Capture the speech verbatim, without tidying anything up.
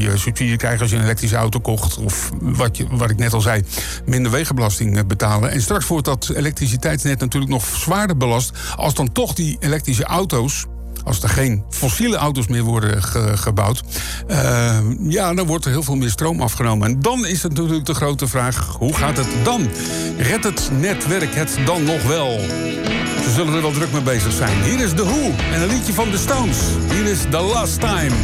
je subsidie krijgen als je een elektrische auto kocht. Of wat, je, wat ik net al zei, minder wegenbelasting betalen. En straks wordt dat elektriciteitsnet natuurlijk nog zwaarder belast. Als dan toch die elektrische auto's, als er geen fossiele auto's meer worden ge- gebouwd... Uh, ja, dan wordt er heel veel meer stroom afgenomen. En dan is het natuurlijk de grote vraag, hoe gaat het dan? Redt het netwerk het dan nog wel? Ze zullen er wel druk mee bezig zijn. Hier is The Who en een liedje van The Stones. Hier is The Last Time.